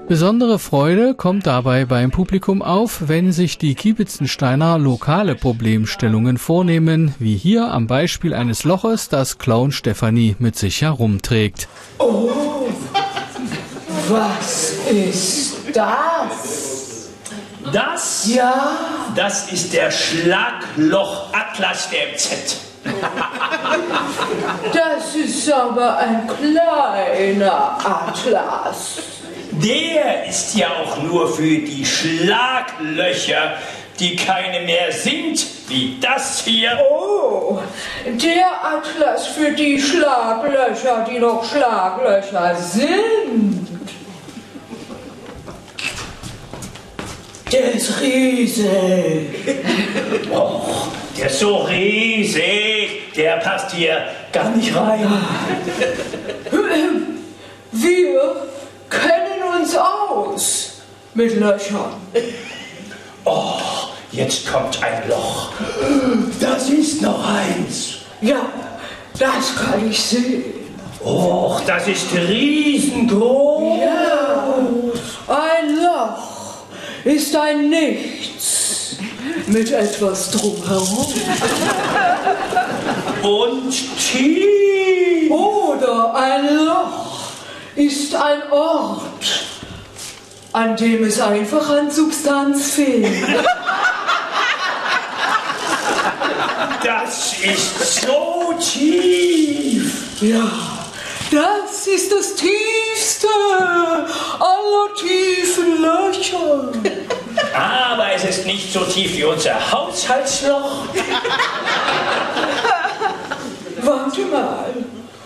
Besondere Freude kommt dabei beim Publikum auf, wenn sich die Kiebitzentsteiner lokale Problemstellungen vornehmen, wie hier am Beispiel eines Loches, das Clown Stefanie mit sich herumträgt. Oh, was ist das? Das? Ja? Das ist der Schlagloch-Atlas der MZ. Das ist aber ein kleiner Atlas. Der ist ja auch nur für die Schlaglöcher, die keine mehr sind, wie das hier. Oh, der Atlas für die Schlaglöcher, die noch Schlaglöcher sind. Der ist riesig. Och, der ist so riesig, der passt hier gar nicht rein. Wir kennen uns aus mit Löchern. Oh, jetzt kommt ein Loch. Das ist noch eins. Ja, das kann ich sehen. Och, das ist riesengroß. Ja, ein Loch ist ein Nichts mit etwas drumherum. Und tief. Oder ein Loch ist ein Ort, an dem es einfach an Substanz fehlt. Das ist so tief. Ja, das ist das tiefste aller tiefen Löcher. Aber es ist nicht so tief wie unser Haushaltsloch. Warte mal.